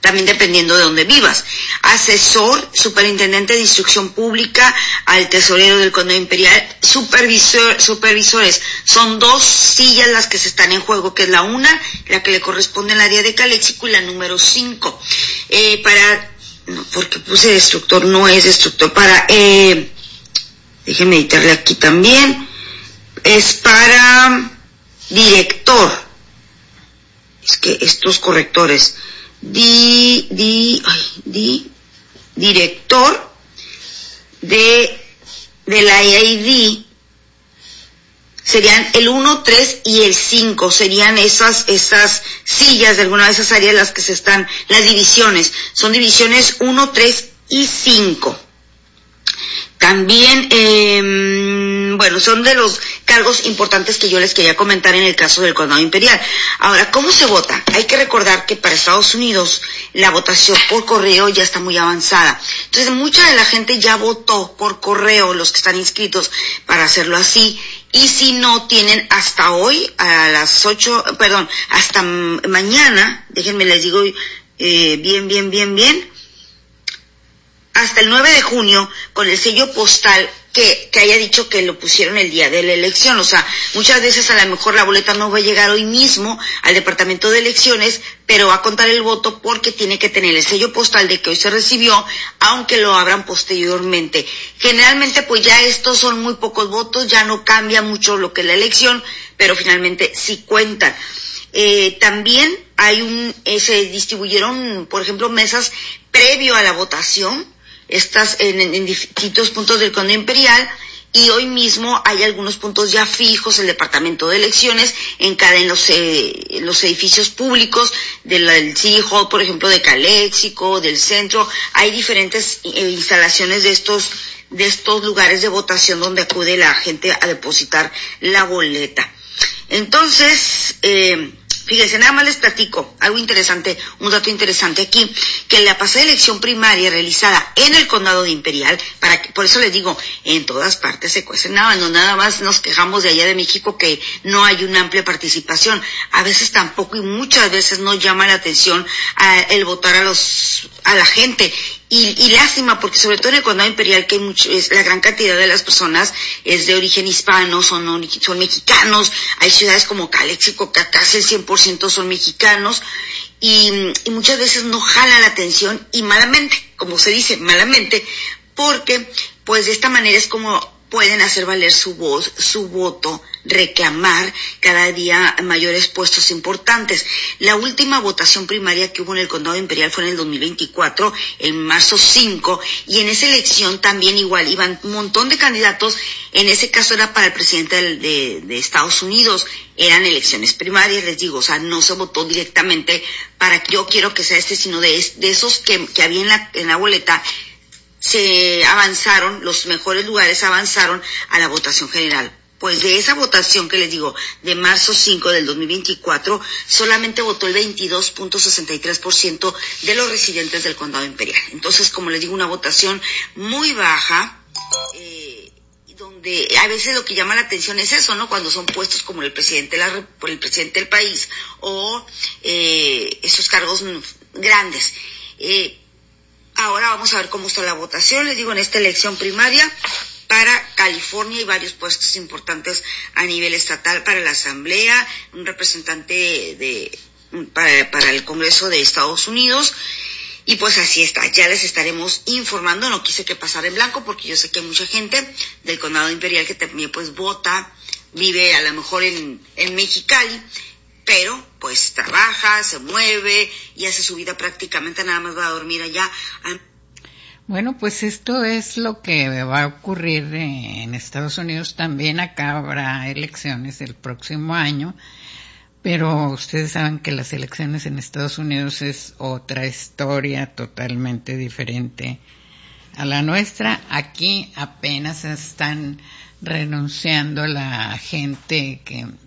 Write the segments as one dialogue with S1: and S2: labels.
S1: también dependiendo de dónde vivas. Asesor, superintendente de instrucción pública, al tesorero del Condado Imperial, supervisores. Son 2 sillas las que se están en juego, que es la una, la que le corresponde al área de Caléxico, y la número 5. No, porque puse destructor, no es destructor, déjenme editarle aquí también, es para director. Es que estos correctores, director de la IAID, serían el 1, 3 y el 5, serían esas sillas de alguna de esas áreas las que las divisiones, son divisiones 1, 3 y 5. También, son de los cargos importantes que yo les quería comentar en el caso del Condado Imperial. Ahora, ¿cómo se vota? Hay que recordar que para Estados Unidos la votación por correo ya está muy avanzada. Entonces, mucha de la gente ya votó por correo, los que están inscritos, para hacerlo así. Y si no, tienen hasta hoy, a las 8, hasta mañana, déjenme les digo bien, hasta el 9 de junio, con el sello postal que haya dicho que lo pusieron el día de la elección. O sea, muchas veces a lo mejor la boleta no va a llegar hoy mismo al departamento de elecciones, pero va a contar el voto porque tiene que tener el sello postal de que hoy se recibió, aunque lo abran posteriormente. Generalmente, pues ya estos son muy pocos votos, ya no cambia mucho lo que es la elección, pero finalmente sí cuentan. También se distribuyeron, por ejemplo, mesas previo a la votación, estas en distintos puntos del Condado Imperial, y hoy mismo hay algunos puntos ya fijos, el departamento de elecciones, en los edificios públicos, del City Hall, por ejemplo, de Caléxico, del centro, hay diferentes instalaciones de estos lugares de votación donde acude la gente a depositar la boleta. Entonces, fíjense, nada más les platico algo interesante, un dato interesante aquí, que la pasada elección primaria realizada en el Condado de Imperial, por eso les digo, en todas partes se cuecen habas, no nada más nos quejamos de allá de México que no hay una amplia participación, a veces tampoco y muchas veces no llama la atención el votar a la gente. Y lástima, porque sobre todo en el Condado Imperial, que la gran cantidad de las personas es de origen hispano, son mexicanos. Hay ciudades como Caléxico que casi el 100% son mexicanos, y muchas veces no jala la atención, y malamente, como se dice, malamente, porque pues de esta manera es como pueden hacer valer su voz, su voto, reclamar cada día mayores puestos importantes. La última votación primaria que hubo en el Condado Imperial fue en el 2024, en marzo 5, y en esa elección también igual, iban un montón de candidatos. En ese caso era para el presidente de Estados Unidos, eran elecciones primarias, les digo, o sea, no se votó directamente para que yo quiero que sea sino de esos que había en la boleta. Se avanzaron, los mejores lugares avanzaron a la votación general. Pues de esa votación que les digo, de marzo 5 del 2024, solamente votó el 22.63% de los residentes del Condado Imperial. Entonces, como les digo, una votación muy baja, donde a veces lo que llama la atención es eso, ¿no? Cuando son puestos como el presidente por el presidente del país, o esos cargos grandes. Ahora vamos a ver cómo está la votación. Les digo, en esta elección primaria para California y varios puestos importantes a nivel estatal, para la Asamblea, un representante para el Congreso de Estados Unidos. Y pues así está, ya les estaremos informando. No quise que pasara en blanco porque yo sé que hay mucha gente del Condado Imperial que también pues vota, vive a lo mejor en Mexicali, pero pues trabaja, se mueve y hace su vida prácticamente, nada más va a dormir allá.
S2: Bueno, pues esto es lo que va a ocurrir en Estados Unidos. También acá habrá elecciones el próximo año, pero ustedes saben que las elecciones en Estados Unidos es otra historia totalmente diferente a la nuestra. Aquí apenas están renunciando la gente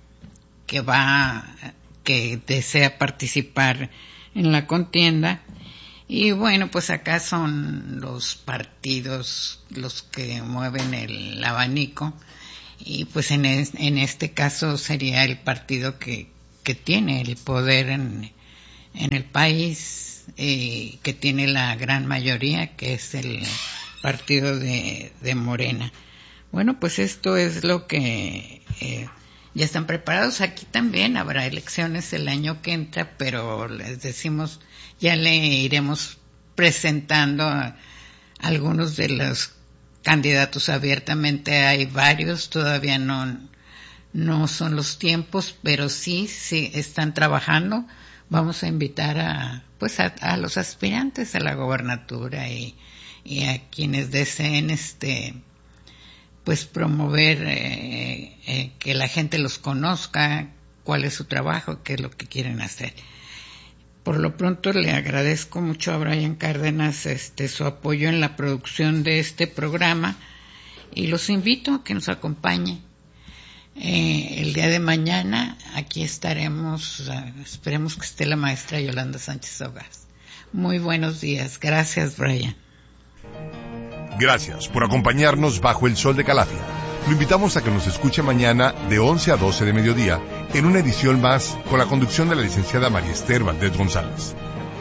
S2: que desea participar en la contienda. Y bueno, pues acá son los partidos los que mueven el abanico, y pues en este caso sería el partido que tiene el poder en el país, que tiene la gran mayoría, que es el partido de Morena. Bueno, pues esto es lo que ya están preparados. Aquí también habrá elecciones el año que entra, pero les decimos, ya le iremos presentando a algunos de los candidatos abiertamente. Hay varios, todavía no son los tiempos, pero sí están trabajando. Vamos a invitar a los aspirantes a la gobernatura y a quienes deseen pues promover que la gente los conozca, cuál es su trabajo, qué es lo que quieren hacer. Por lo pronto le agradezco mucho a Brian Cárdenas su apoyo en la producción de este programa y los invito a que nos acompañe. El día de mañana aquí estaremos, esperemos que esté la maestra Yolanda Sánchez Ogaz. Muy buenos días. Gracias, Brian.
S3: Gracias por acompañarnos bajo el sol de Calafia. Lo invitamos a que nos escuche mañana de 11 a 12 de mediodía en una edición más con la conducción de la licenciada María Esther Valdés González.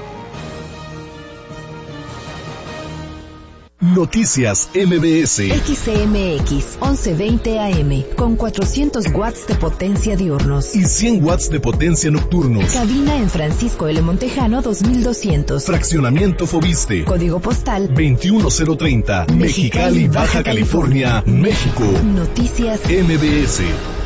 S4: Noticias MBS.
S5: XCMX 1120 AM con 400 watts de potencia diurnos
S4: y 100 watts de potencia nocturnos.
S5: Cabina en Francisco L. Montejano 2200.
S4: Fraccionamiento Fobiste.
S5: Código postal
S4: 21030. Mexicali, Baja California, México.
S5: Noticias
S4: MBS.